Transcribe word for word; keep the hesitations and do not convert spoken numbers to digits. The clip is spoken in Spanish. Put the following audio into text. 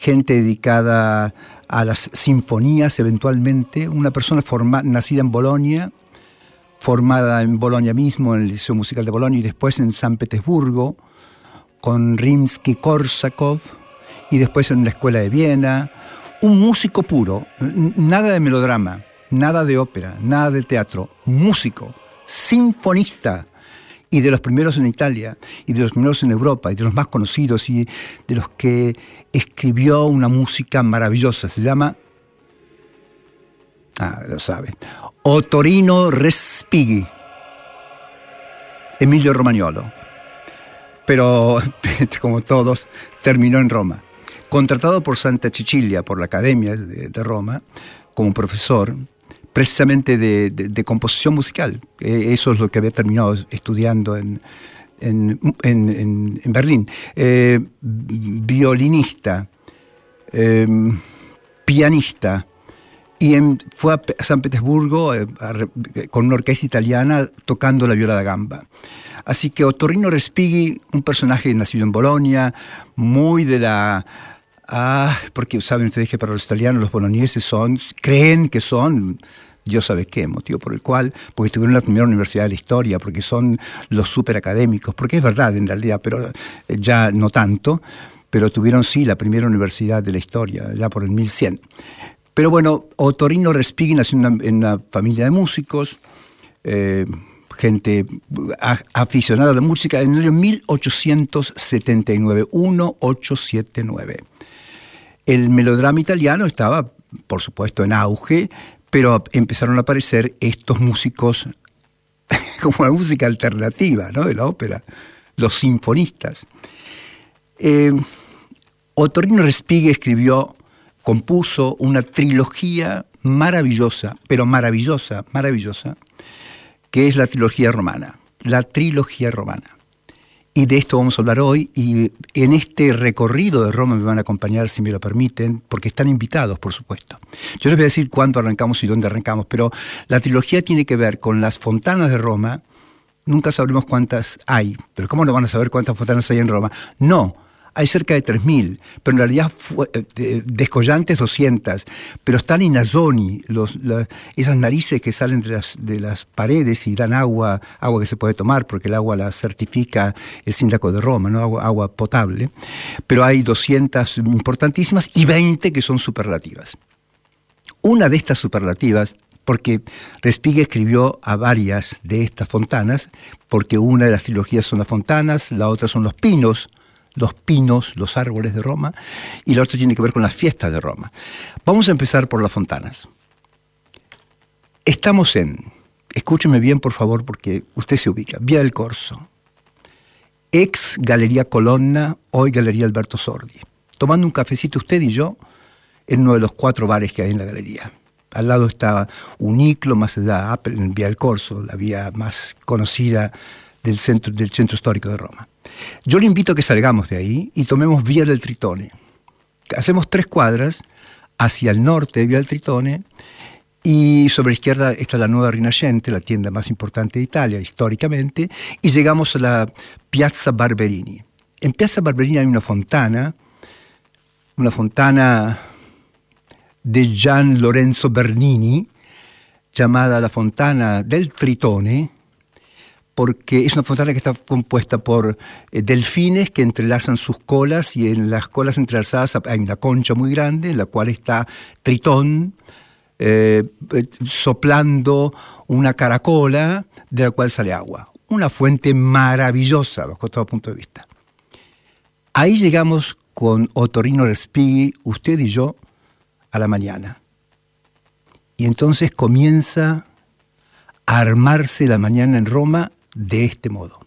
gente dedicada a las sinfonías eventualmente, una persona forma, nacida en Bolonia, formada en Bolonia mismo, en el Liceo Musical de Bolonia, y después en San Petersburgo, con Rimsky-Korsakov, y después en la Escuela de Viena. Un músico puro, nada de melodrama, nada de ópera, nada de teatro, músico, sinfonista, y de los primeros en Italia, y de los primeros en Europa, y de los más conocidos, y de los que escribió una música maravillosa. Se llama, ah, lo sabe, Ottorino Respighi, Emilio Romagnolo. Pero, como todos, terminó en Roma. Contratado por Santa Cecilia, por la Academia de, de Roma, como profesor, precisamente de, de, de composición musical. Eh, eso es lo que había terminado estudiando en, en, en, en, en Berlín. Eh, violinista, eh, pianista, y en, fue a, a San Petersburgo eh, a, con una orquesta italiana tocando la viola da gamba. Así que Ottorino Respighi, un personaje nacido en Bolonia, muy de la... Ah, porque saben ustedes que para los italianos los bolonieses son, creen que son, Dios sabe qué, motivo por el cual, porque estuvieron en la primera universidad de la historia, porque son los súper académicos, porque es verdad en realidad, pero ya no tanto, pero tuvieron sí la primera universidad de la historia, ya por el mil cien. Pero bueno, Ottorino Respighi nació en una, en una familia de músicos, eh, gente aficionada a la música, en el año mil ochocientos setenta y nueve, mil ochocientos setenta y nueve. El melodrama italiano estaba, por supuesto, en auge, pero empezaron a aparecer estos músicos como la música alternativa, ¿no?, de la ópera, los sinfonistas. Eh, Ottorino Respighi escribió, compuso una trilogía maravillosa, pero maravillosa, maravillosa, que es la trilogía romana, la trilogía romana. Y de esto vamos a hablar hoy, y en este recorrido de Roma me van a acompañar, si me lo permiten, porque están invitados, por supuesto. Yo les voy a decir cuándo arrancamos y dónde arrancamos, pero la trilogía tiene que ver con las fontanas de Roma. Nunca sabremos cuántas hay, pero ¿cómo no van a saber cuántas fontanas hay en Roma? No, hay cerca de tres mil, pero en realidad fue, eh, descollantes doscientas, pero están in Azoni, los, la, esas narices que salen de las, de las paredes y dan agua, agua que se puede tomar, porque el agua la certifica el Síndaco de Roma, ¿no? agua, agua potable, pero hay doscientas importantísimas y veinte que son superlativas. Una de estas superlativas, porque Respighi escribió a varias de estas fontanas, porque una de las trilogías son las fontanas, la otra son los pinos, los pinos, los árboles de Roma, y la otra tiene que ver con las fiestas de Roma. Vamos a empezar por las fontanas. Estamos en, escúcheme bien por favor porque usted se ubica, Vía del Corso, ex Galería Colonna, hoy Galería Alberto Sordi, tomando un cafecito usted y yo en uno de los cuatro bares que hay en la galería. Al lado está Uniclo, más allá, en Vía del Corso, la vía más conocida del centro, del centro histórico de Roma. Yo le invito a que salgamos de ahí y tomemos Vía del Tritone. Hacemos tres cuadras hacia el norte de Vía del Tritone, y sobre la izquierda está la Nuova Rinascente, la tienda más importante de Italia históricamente, y llegamos a la Piazza Barberini. En Piazza Barberini hay una fontana, una fontana de Gian Lorenzo Bernini, llamada la Fontana del Tritone, porque es una fontana que está compuesta por eh, delfines que entrelazan sus colas, y en las colas entrelazadas hay una concha muy grande en la cual está Tritón eh, eh, soplando una caracola de la cual sale agua. Una fuente maravillosa bajo todo punto de vista. Ahí llegamos con Ottorino Respighi, usted y yo, a la mañana. Y entonces comienza a armarse la mañana en Roma de este modo.